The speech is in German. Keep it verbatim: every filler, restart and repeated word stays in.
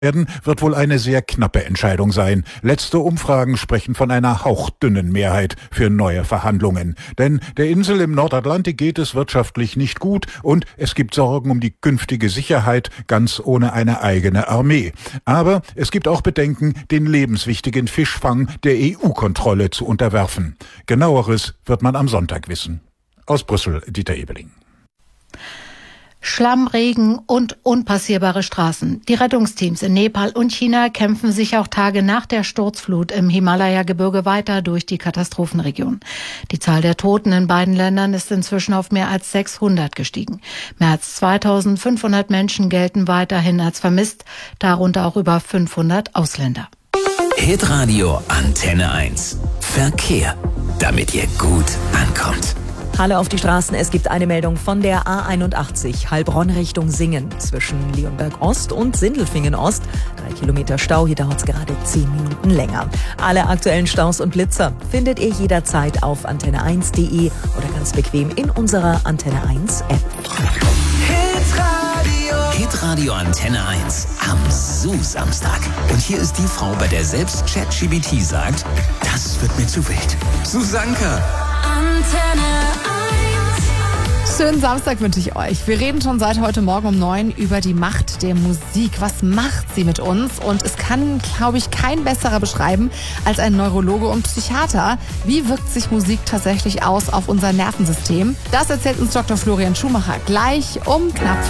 werden, wird wohl eine sehr knappe Entscheidung sein. Letzte Umfragen sprechen von einer hauchdünnen Mehrheit für neue Verhandlungen. Denn der Insel im Nordatlantik geht es wirtschaftlich nicht gut und es gibt Sorgen um die künftige Sicherheit, ganz ohne eine eigene Armee. Aber es gibt auch Bedenken, den lebenswichtigen Fischfang der E U-Kontrolle zu unterwerfen. Genaueres wird man am Sonntag wissen. Aus Brüssel, Dieter Ebeling. Schlamm, Regen und unpassierbare Straßen. Die Rettungsteams in Nepal und China kämpfen sich auch Tage nach der Sturzflut im Himalaya-Gebirge weiter durch die Katastrophenregion. Die Zahl der Toten in beiden Ländern ist inzwischen auf mehr als sechshundert gestiegen. Mehr als zweitausendfünfhundert Menschen gelten weiterhin als vermisst, darunter auch über fünfhundert Ausländer. Hitradio Antenne eins. Verkehr, damit ihr gut ankommt. Halle auf die Straßen. Es gibt eine Meldung von der A einundachtzig, Heilbronn Richtung Singen. Zwischen Leonberg Ost und Sindelfingen Ost. Drei Kilometer Stau, hier dauert es gerade zehn Minuten länger. Alle aktuellen Staus und Blitzer findet ihr jederzeit auf antenne eins punkt de oder ganz bequem in unserer Antenne eins App. Hitradio. Hitradio Antenne eins am Su-Samstag. Und hier ist die Frau, bei der selbst ChatGPT sagt, das wird mir zu wild. Susanka. Antenne eins. Schönen Samstag wünsche ich euch. Wir reden schon seit heute Morgen um neun über die Macht der Musik. Was macht sie mit uns? Und es kann, glaube ich, kein besserer beschreiben als ein Neurologe und Psychiater. Wie wirkt sich Musik tatsächlich aus auf unser Nervensystem? Das erzählt uns Doktor Florian Schumacher gleich um knapp